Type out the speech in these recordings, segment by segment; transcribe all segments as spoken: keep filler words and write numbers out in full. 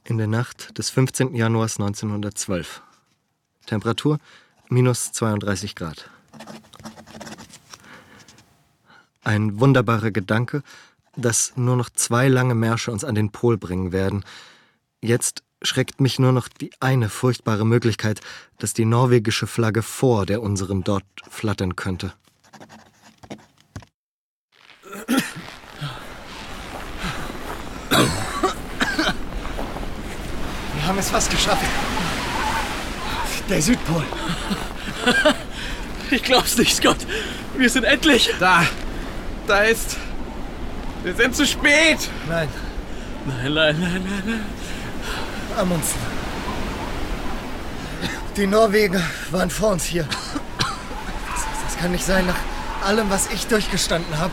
In der Nacht des fünfzehnten Januars neunzehnhundertzwölf. Temperatur minus zweiunddreißig Grad. Ein wunderbarer Gedanke, dass nur noch zwei lange Märsche uns an den Pol bringen werden. Jetzt schreckt mich nur noch die eine furchtbare Möglichkeit, dass die norwegische Flagge vor der unseren dort flattern könnte. Wir haben es fast geschafft. Der Südpol. Ich glaub's nicht, Scott. Wir sind endlich... Da. Da ist... Wir sind zu spät. Nein. Nein, nein, nein, nein, nein. Amundsen. Die Norweger waren vor uns hier. Das, das kann nicht sein, nach allem, was ich durchgestanden habe.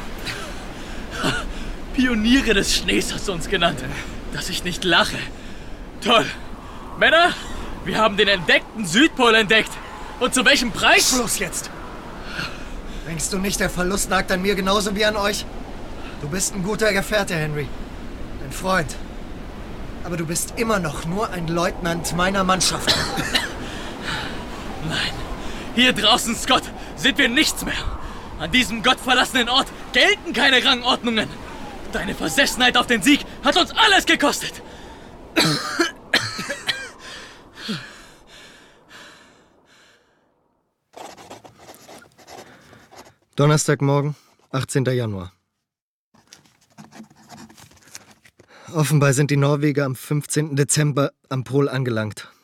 Pioniere des Schnees hast du uns genannt. Dass ich nicht lache. Toll. Männer, wir haben den entdeckten Südpol entdeckt. Und zu welchem Preis? Schluss jetzt. Denkst du nicht, der Verlust nagt an mir genauso wie an euch? Du bist ein guter Gefährte, Henry. Ein Freund. Aber du bist immer noch nur ein Leutnant meiner Mannschaft. Nein. Hier draußen, Scott, sind wir nichts mehr. An diesem gottverlassenen Ort gelten keine Rangordnungen. Deine Versessenheit auf den Sieg hat uns alles gekostet. Donnerstagmorgen, achtzehnten Januar. Offenbar sind die Norweger am fünfzehnten Dezember am Pol angelangt.